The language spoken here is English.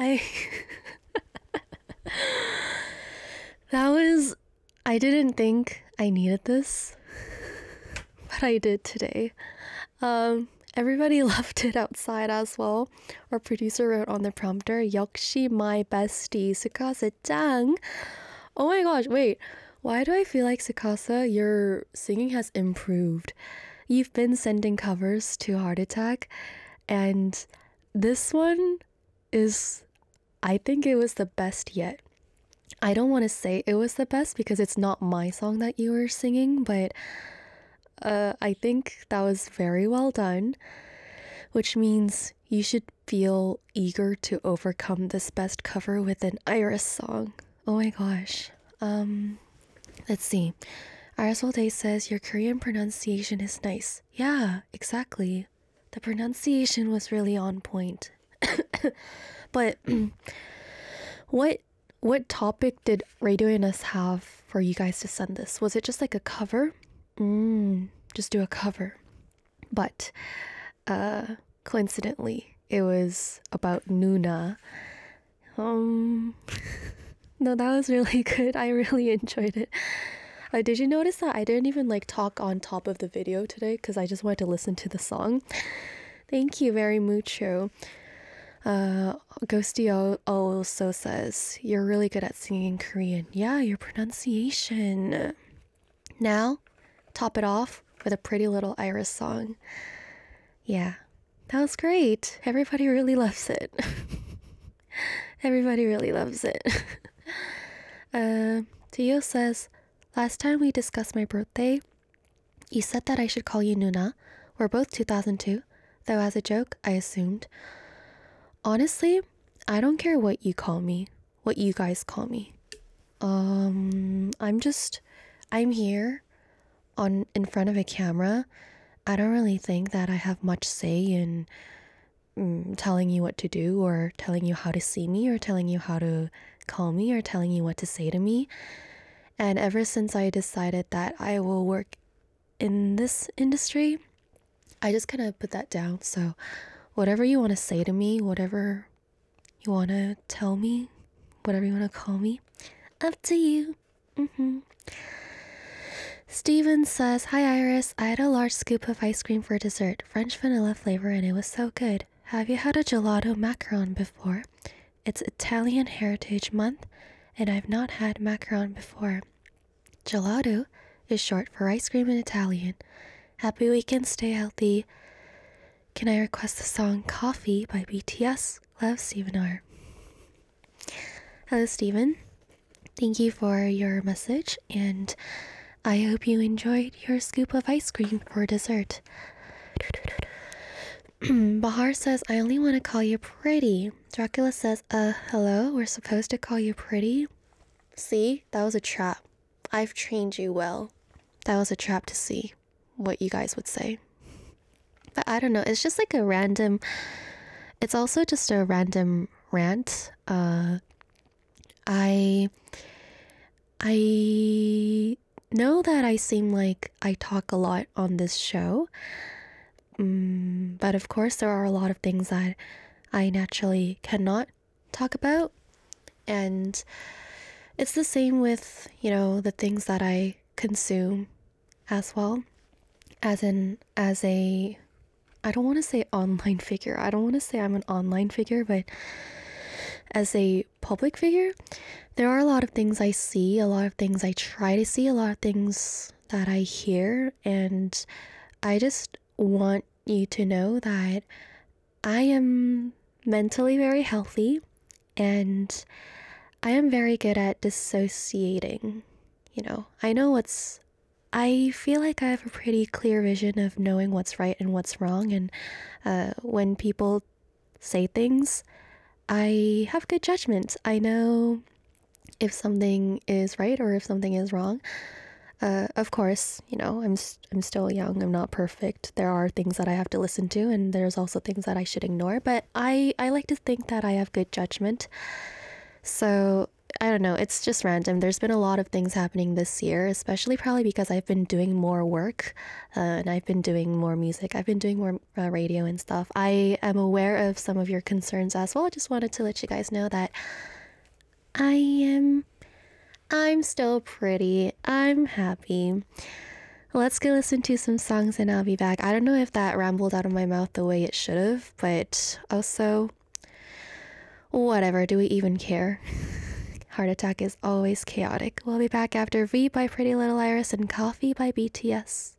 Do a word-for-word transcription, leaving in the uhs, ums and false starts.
I that was I didn't think I needed this, but I did today. Um, everybody loved it outside as well. Our producer wrote on the prompter, 역시 my bestie, Tsukasa-짱. Oh my gosh, wait. Why do I feel like Tsukasa, your singing has improved? You've been sending covers to Heart Attack, and this one is, I think it was the best yet. I don't want to say it was the best because it's not my song that you were singing, but uh, I think that was very well done, which means you should feel eager to overcome this best cover with an Iris song. Oh my gosh. Um, let's see. Iris All Day says, your Korean pronunciation is nice. Yeah, exactly. The pronunciation was really on point. But what what topic did Radio Ines have for you guys to send this? Was it just like a cover? Mm, just do a cover. But uh, coincidentally, it was about Nuna. Um, no, that was really good. I really enjoyed it. Uh, did you notice that I didn't even like talk on top of the video today because I just wanted to listen to the song? Thank you very mucho. Uh, Ghosty also says, you're really good at singing Korean. Yeah, your pronunciation. Now, top it off with a pretty little Iris song. Yeah, that was great. Everybody really loves it. Everybody really loves it. uh, Tio says, last time we discussed my birthday, you said that I should call you Nuna. We're both two thousand two, though as a joke, I assumed. Honestly, I don't care what you call me, what you guys call me. Um, I'm just, I'm here on in front of a camera. I don't really think that I have much say in mm, telling you what to do or telling you how to see me or telling you how to call me or telling you what to say to me. And ever since I decided that I will work in this industry, I just kind of put that down. So whatever you want to say to me, whatever you want to tell me, whatever you want to call me, up to you. Mm-hmm. Steven says, hi Iris, I had a large scoop of ice cream for dessert, French vanilla flavor, and it was so good. Have you had a gelato macaron before? It's Italian Heritage Month, and I've not had macaron before. Gelato is short for ice cream in Italian. Happy weekend, stay healthy. Can I request the song Coffee by B T S? Love, Steven R. Hello, Steven. Thank you for your message, and I hope you enjoyed your scoop of ice cream for dessert. Bahar says, I only want to call you pretty. Dracula says, uh, hello, we're supposed to call you pretty? See, that was a trap. I've trained you well. That was a trap to see what you guys would say. But I don't know, it's just like a random, it's also just a random rant. Uh, I, I know that I seem like I talk a lot on this show, um, but of course there are a lot of things that I naturally cannot talk about, and it's the same with, you know, the things that I consume as well, as in, as a, I don't want to say online figure. I don't want to say I'm an online figure, but as a public figure, there are a lot of things I see, a lot of things I try to see, a lot of things that I hear, and I just want you to know that I am mentally very healthy, and I am very good at dissociating. You know, I know what's I feel like I have a pretty clear vision of knowing what's right and what's wrong, and uh, when people say things, I have good judgment. I know if something is right or if something is wrong. Uh, of course, you know, I'm I'm still young. I'm not perfect. There are things that I have to listen to, and there's also things that I should ignore. But I I like to think that I have good judgment. So I don't know, it's just random. There's been a lot of things happening this year, especially probably because I've been doing more work uh, and I've been doing more music. I've been doing more uh, radio and stuff. I am aware of some of your concerns as well. I just wanted to let you guys know that I am I'm still pretty. I'm happy. Let's go listen to some songs and I'll be back. I don't know if that rambled out of my mouth the way it should have, but also, whatever. Do we even care? Heart Attack is always chaotic. We'll be back after V by Pretty Little Iris and Coffee by B T S.